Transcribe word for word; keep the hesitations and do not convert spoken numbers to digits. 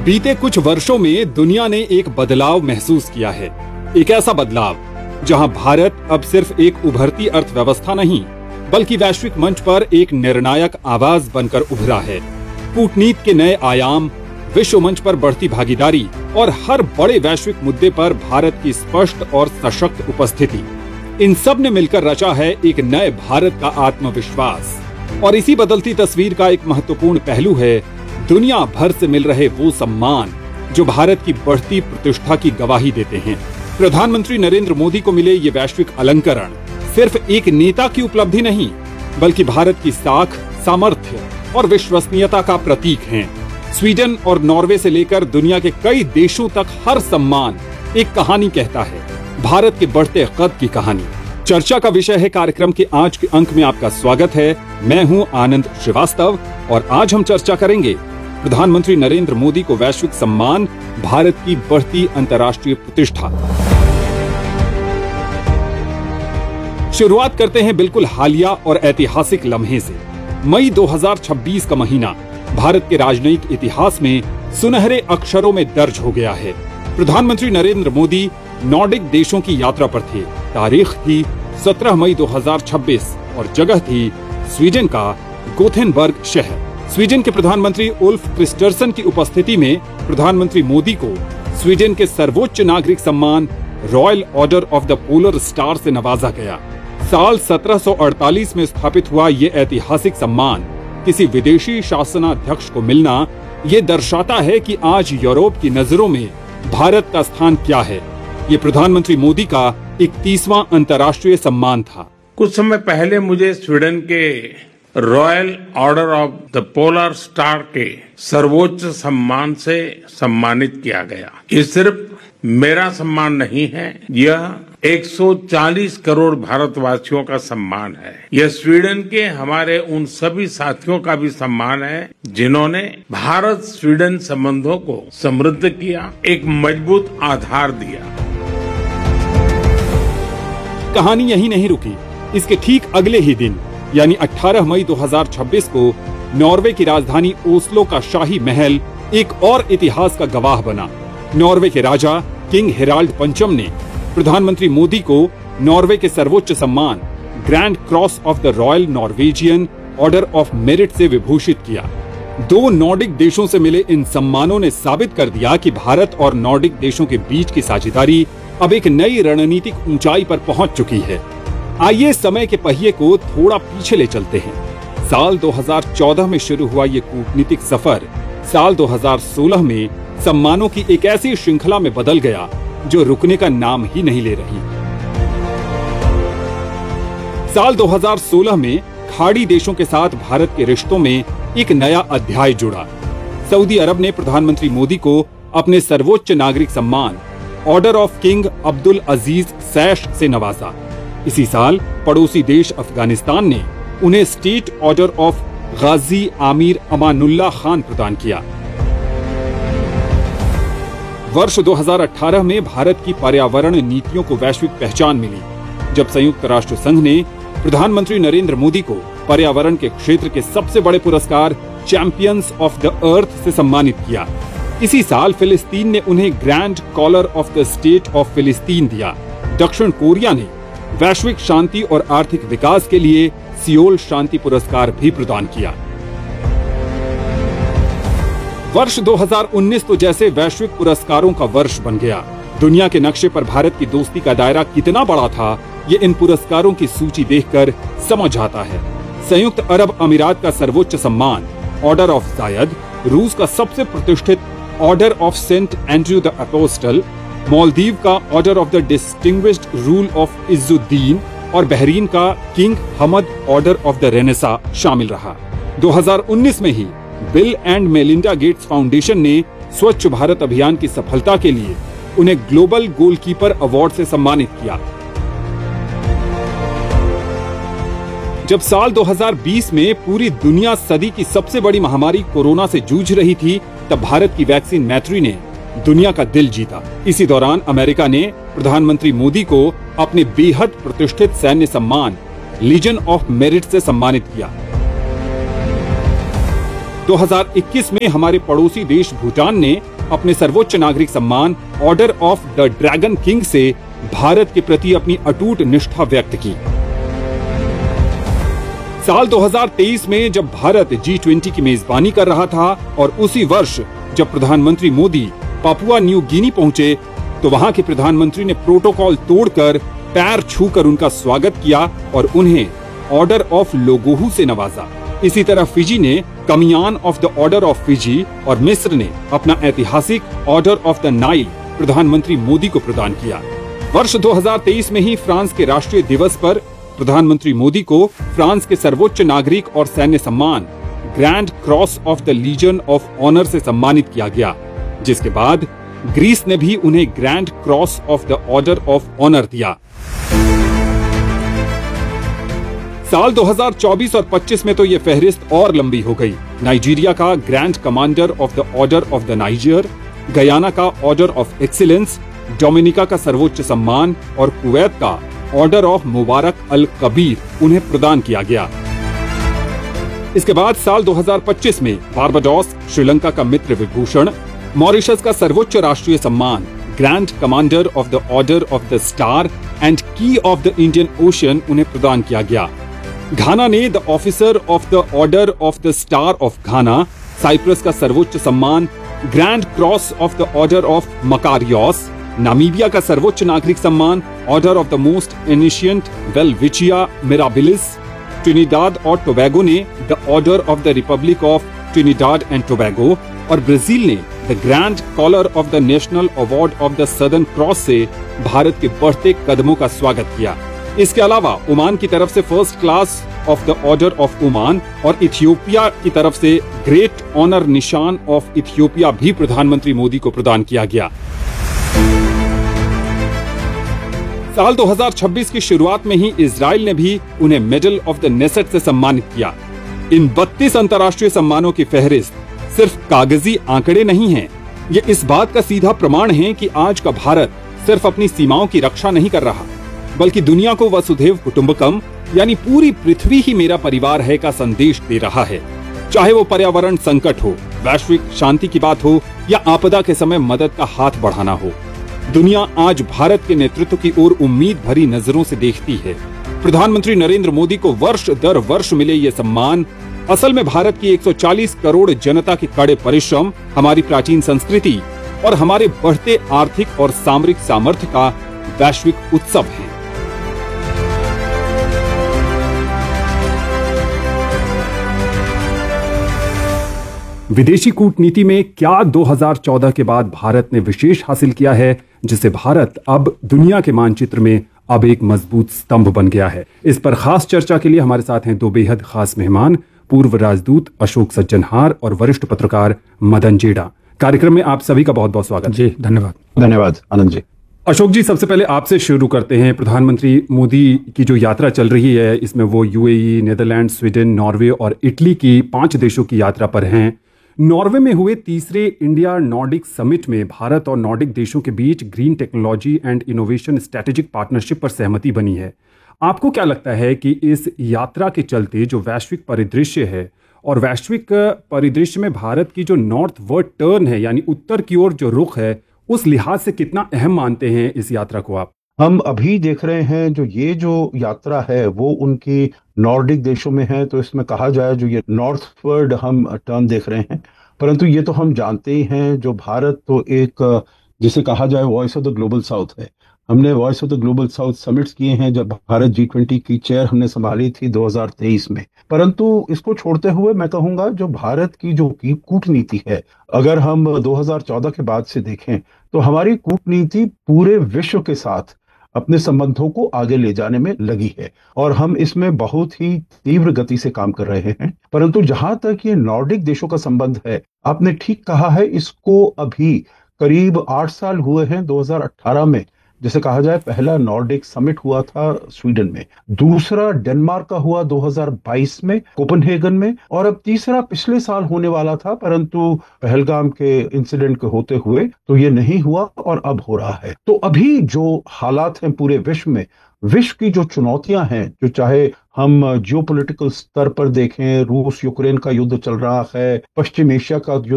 बीते कुछ वर्षों में दुनिया ने एक बदलाव महसूस किया है। एक ऐसा बदलाव जहां भारत अब सिर्फ एक उभरती अर्थव्यवस्था नहीं बल्कि वैश्विक मंच पर एक निर्णायक आवाज बनकर उभरा है। कूटनीति के नए आयाम, विश्व मंच पर बढ़ती भागीदारी और हर बड़े वैश्विक मुद्दे पर भारत की स्पष्ट और सशक्त उपस्थिति, इन सब ने मिलकर रचा है एक नए भारत का आत्मविश्वास। और इसी बदलती तस्वीर का एक महत्वपूर्ण पहलू है दुनिया भर से मिल रहे वो सम्मान जो भारत की बढ़ती प्रतिष्ठा की गवाही देते हैं। प्रधानमंत्री नरेंद्र मोदी को मिले ये वैश्विक अलंकरण सिर्फ एक नेता की उपलब्धि नहीं बल्कि भारत की साख, सामर्थ्य और विश्वसनीयता का प्रतीक हैं। स्वीडन और नॉर्वे से लेकर दुनिया के कई देशों तक हर सम्मान एक कहानी कहता है, भारत के बढ़ते कद की कहानी। चर्चा का विषय है कार्यक्रम के आज के अंक में आपका स्वागत है। मैं हूं आनंद श्रीवास्तव और आज हम चर्चा करेंगे प्रधानमंत्री नरेंद्र मोदी को वैश्विक सम्मान, भारत की बढ़ती अंतर्राष्ट्रीय प्रतिष्ठा। शुरुआत करते हैं बिल्कुल हालिया और ऐतिहासिक लम्हे से। मई दो हज़ार छब्बीस का महीना भारत के राजनयिक इतिहास में सुनहरे अक्षरों में दर्ज हो गया है। प्रधानमंत्री नरेंद्र मोदी नॉर्डिक देशों की यात्रा पर थे। तारीख थी सत्रह मई दो हज़ार छब्बीस और जगह थी स्वीडन का गोथेनबर्ग शहर। स्वीडन के प्रधानमंत्री उल्फ क्रिस्टर्सन की उपस्थिति में प्रधानमंत्री मोदी को स्वीडन के सर्वोच्च नागरिक सम्मान royal order of the polar star से नवाजा गया। साल सत्रह सौ अड़तालीस में स्थापित हुआ ये ऐतिहासिक सम्मान किसी विदेशी शासनाध्यक्ष को मिलना ये दर्शाता है कि आज यूरोप की नजरों में भारत का स्थान क्या है। ये प्रधानमंत्री मोदी का इकतीसवां अंतर्राष्ट्रीय सम्मान था। कुछ समय पहले मुझे स्वीडन के royal order of the polar star के सर्वोच्च सम्मान से सम्मानित किया गया। ये सिर्फ मेरा सम्मान नहीं है, यह एक सौ चालीस करोड़ भारतवासियों का सम्मान है। यह स्वीडन के हमारे उन सभी साथियों का भी सम्मान है जिन्होंने भारत स्वीडन संबंधों को समृद्ध किया, एक मजबूत आधार दिया। कहानी यही नहीं रुकी। इसके ठीक अगले ही दिन यानी अठारह मई दो हज़ार छब्बीस को नॉर्वे की राजधानी ओस्लो का शाही महल एक और इतिहास का गवाह बना। नॉर्वे के राजा किंग हेराल्ड पंचम ने प्रधानमंत्री मोदी को नॉर्वे के सर्वोच्च सम्मान grand cross of the royal Norwegian order of merit से विभूषित किया। दो नॉर्डिक देशों से मिले इन सम्मानों ने साबित कर दिया कि भारत और नॉर्डिक देशों के बीच की साझेदारी अब एक नई रणनीतिक ऊंचाई पर पहुंच चुकी है। आइए समय के पहिए को थोड़ा पीछे ले चलते हैं। साल दो हज़ार चौदह में शुरू हुआ ये कूटनीतिक सफर साल दो हज़ार सोलह में सम्मानों की एक ऐसी श्रृंखला में बदल गया जो रुकने का नाम ही नहीं ले रही। साल दो हज़ार सोलह में खाड़ी देशों के साथ भारत के रिश्तों में एक नया अध्याय जुड़ा। सऊदी अरब ने प्रधानमंत्री मोदी को अपने सर्वोच्च नागरिक सम्मान ऑर्डर ऑफ किंग अब्दुल अजीज सैश से नवाजा। इसी साल पड़ोसी देश अफगानिस्तान ने उन्हें स्टेट ऑर्डर ऑफ गाजी आमिर अमानुल्लाह खान प्रदान किया। वर्ष दो हज़ार अठारह में भारत की पर्यावरण नीतियों को वैश्विक पहचान मिली जब संयुक्त राष्ट्र संघ ने प्रधानमंत्री नरेंद्र मोदी को पर्यावरण के क्षेत्र के सबसे बड़े पुरस्कार चैंपियंस ऑफ द अर्थ से सम्मानित किया। इसी साल फिलिस्तीन ने उन्हें grand collar of the state of फिलिस्तीन दिया। दक्षिण कोरिया ने वैश्विक शांति और आर्थिक विकास के लिए सियोल शांति पुरस्कार भी प्रदान किया। वर्ष दो हज़ार उन्नीस तो जैसे वैश्विक पुरस्कारों का वर्ष बन गया। दुनिया के नक्शे पर भारत की दोस्ती का दायरा कितना बड़ा था, ये इन पुरस्कारों की सूची देखकर समझ आता है। संयुक्त अरब अमीरात का सर्वोच्च सम्मान ऑर्डर ऑफ जायद, रूस का सबसे प्रतिष्ठित order of Saint Andrew the apostle, Maldives का order of the distinguished rule of Izzuddin और बहरीन का king Hamad order of the Renaissance शामिल रहा। दो हज़ार उन्नीस में ही bill and Melinda Gates foundation ने स्वच्छ भारत अभियान की सफलता के लिए उन्हें ग्लोबल गोलकीपर अवार्ड से सम्मानित किया। जब साल दो हज़ार बीस में पूरी दुनिया सदी की सबसे बड़ी महामारी कोरोना से जूझ रही थी, तब भारत की वैक्सीन मैत्री ने दुनिया का दिल जीता। इसी दौरान अमेरिका ने प्रधानमंत्री मोदी को अपने बेहद प्रतिष्ठित सैन्य सम्मान लीजन ऑफ मेरिट से सम्मानित किया। दो हज़ार इक्कीस में हमारे पड़ोसी देश भूटान ने अपने सर्वोच्च नागरिक सम्मान order of the dragon king से भारत के प्रति अपनी अटूट निष्ठा व्यक्त की। साल दो हज़ार तेईस में जब भारत जी ट्वेंटी की मेजबानी कर रहा था और उसी वर्ष जब प्रधानमंत्री मोदी पापुआ न्यू गिनी पहुंचे तो वहां के प्रधानमंत्री ने प्रोटोकॉल तोड़कर पैर छूकर उनका स्वागत किया और उन्हें ऑर्डर ऑफ लोगोहू से नवाजा। इसी तरह फिजी ने कमियान of the order of Fiji और मिस्र ने अपना ऐतिहासिक ऑर्डर ऑफ द नाइल प्रधानमंत्री मोदी को प्रदान किया। वर्ष दो हज़ार तेईस में ही फ्रांस के राष्ट्रीय दिवस पर प्रधानमंत्री मोदी को फ्रांस के सर्वोच्च नागरिक और सैन्य सम्मान grand cross of the legion of honour से सम्मानित किया गया, जिसके बाद ग्रीस ने भी उन्हें grand cross of the order of honour दिया। साल दो हज़ार चौबीस और पच्चीस में तो ये फहरिस्त और लंबी हो गई। नाइजीरिया का grand commander of the order of the niger, Guyana का ऑर्डर ऑफ एक्सीलेंस, डोमिनिका का सर्वोच्च सम्मान और कुवैत का ऑर्डर ऑफ मुबारक अल कबीर उन्हें प्रदान किया गया। इसके बाद साल दो हज़ार पच्चीस में बारबाडोस, श्रीलंका का मित्र विभूषण, मॉरिशस का सर्वोच्च राष्ट्रीय सम्मान grand commander of the order of the star and की ऑफ द इंडियन ओशन उन्हें प्रदान किया गया। घाना ने the officer of the order of the star of Ghana, Cyprus का सर्वोच्च सम्मान grand cross of the order of Makarios, Namibia का सर्वोच्च नागरिक सम्मान order of the most ancient welwitschia mirabilis, Trinidad और टोबैगो ने the order of the Republic of Trinidad and Tobago और ब्राजील ने the grand collar of the national award of the southern cross से भारत के बढ़ते कदमों का स्वागत किया। इसके अलावा ओमान की तरफ से first class of the order of Oman और इथियोपिया की तरफ से ग्रेट ऑनर निशान ऑफ इथियोपिया भी प्रधानमंत्री मोदी को प्रदान किया गया। साल दो हज़ार छब्बीस की शुरुआत में ही इजराइल ने भी उन्हें मेडल ऑफ द नेसेट से सम्मानित किया। इन बत्तीस अंतर्राष्ट्रीय सम्मानों की फहरिस्त सिर्फ कागजी आंकड़े नहीं हैं, ये इस बात का सीधा प्रमाण है कि आज का भारत सिर्फ अपनी सीमाओं की रक्षा नहीं कर रहा, बल्कि दुनिया को वसुधैव कुटुंबकम यानी पूरी पृथ्वी ही मेरा परिवार है का संदेश दे रहा है। चाहे वो पर्यावरण संकट हो, वैश्विक शांति की बात हो या आपदा के समय मदद का हाथ बढ़ाना हो, दुनिया आज भारत के नेतृत्व की ओर उम्मीद भरी नजरों से देखती है। प्रधानमंत्री नरेंद्र मोदी को वर्ष दर वर्ष मिले ये सम्मान असल में भारत की एक सौ चालीस करोड़ जनता के कड़े परिश्रम, हमारी प्राचीन संस्कृति और हमारे बढ़ते आर्थिक और सामरिक सामर्थ्य का वैश्विक उत्सव है। विदेशी कूटनीति में क्या दो हज़ार चौदह के बाद भारत ने विशेष हासिल किया है, जिससे भारत अब दुनिया के मानचित्र में अब एक मजबूत स्तंभ बन गया है। इस पर खास चर्चा के लिए हमारे साथ हैं दो बेहद खास मेहमान, पूर्व राजदूत अशोक सज्जनहार और वरिष्ठ पत्रकार मदन जेड़ा। कार्यक्रम में आप सभी का बहुत बहुत स्वागत जी। धन्यवाद। धन्यवाद आनंद जी। अशोक जी, सबसे पहले आपसे शुरू करते हैं। प्रधानमंत्री मोदी की जो यात्रा चल रही है, इसमें वो यूएई, नीदरलैंड, स्वीडन, नॉर्वे और इटली की पांच देशों की यात्रा पर हैं। नॉर्वे में हुए तीसरे इंडिया नॉर्डिक समिट में भारत और नॉर्डिक देशों के बीच green technology and innovation strategic partnership पर सहमति बनी है। आपको क्या लगता है कि इस यात्रा के चलते जो वैश्विक परिदृश्य है और वैश्विक परिदृश्य में भारत की जो नॉर्थवर्ड टर्न है यानी उत्तर की ओर जो रुख है, उस लिहाज से कितना अहम मानते हैं इस यात्रा को आप? हम अभी देख रहे हैं जो ये जो यात्रा है वो उनकी नॉर्डिक देशों में है, तो इसमें कहा जाए जो ये नॉर्थवर्ड हम टर्न देख रहे हैं। परंतु ये तो हम जानते ही हैं जो भारत तो एक जिसे कहा जाए voice of the global south है। हमने voice of the global south summits किए हैं जब भारत जी ट्वेंटी की चेयर हमने संभाली थी दो हज़ार तेईस में। परंतु इसको छोड़ते हुए मैं कहूंगा जो भारत की जो कूटनीति है, अगर हम दो हज़ार चौदह के बाद से देखें तो हमारी कूटनीति पूरे विश्व के साथ अपने संबंधों को आगे ले जाने में लगी है और हम इसमें बहुत ही तीव्र गति से काम कर रहे हैं। परंतु जहां तक ये नॉर्डिक देशों का संबंध है, आपने ठीक कहा है, इसको अभी करीब आठ साल हुए हैं। दो हज़ार अठारह में जैसे कहा जाए पहला नॉर्डिक समिट हुआ था स्वीडन में, दूसरा डेनमार्क का हुआ दो हज़ार बाईस में कोपेनहेगन में, और अब तीसरा पिछले साल होने वाला था परंतु पहलगाम के इंसिडेंट के होते हुए तो ये नहीं हुआ और अब हो रहा है। तो अभी जो हालात हैं पूरे विश्व में, विश्व की जो चुनौतियां हैं, जो चाहे हम जियोपॉलिटिकल स्तर पर देखें, रूस यूक्रेन का युद्ध चल रहा है, पश्चिम एशिया का युद्ध